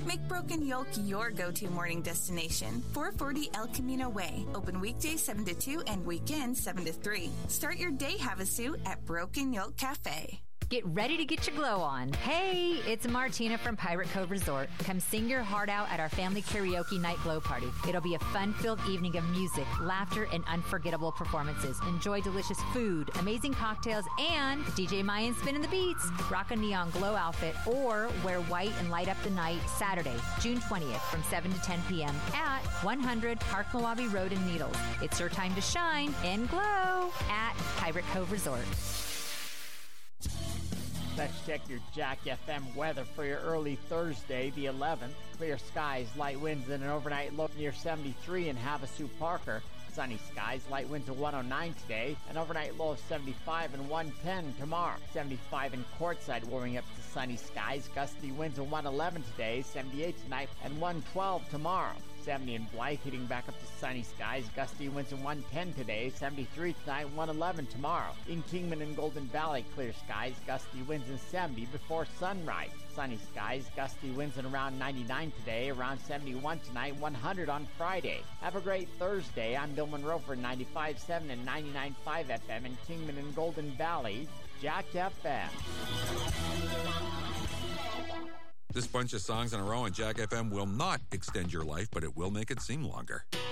Make Broken Yolk your go-to morning destination. 440 El Camino Way. Open weekdays 7 to 2 and weekends 7 to 3. Start your day Havasu at Broken Yolk Cafe. Get ready to get your glow on. Hey, it's Martina from Pirate Cove Resort. Come sing your heart out at our family karaoke night glow party. It'll be a fun-filled evening of music, laughter, and unforgettable performances. Enjoy delicious food, amazing cocktails, and DJ Mayan spinning the beats. Rock a neon glow outfit or wear white and light up the night Saturday, June 20th from 7 to 10 p.m. at 100 Park Malawi Road in Needles. It's your time to shine and glow at Pirate Cove Resort. Let's check your Jack FM weather for your early Thursday, the 11th. Clear skies, light winds, and an overnight low near 73 in Havasu Parker. Sunny skies, light winds of 109 today, an overnight low of 75 and 110 tomorrow. 75 in Quartzsite, warming up to sunny skies, gusty winds of 111 today, 78 tonight, and 112 tomorrow. 70 in Blythe, heating back up to sunny skies, gusty winds of 110 today, 73 tonight, 111 tomorrow. In Kingman and Golden Valley, clear skies, gusty winds and 70 before sunrise. Sunny skies, gusty winds and around 99 today, around 71 tonight, 100 on Friday. Have a great Thursday. I'm Bill Monroe for 95.7 and 99.5 FM in Kingman and Golden Valley, Jack FM. This bunch of songs in a row on Jack FM will not extend your life, but it will make it seem longer.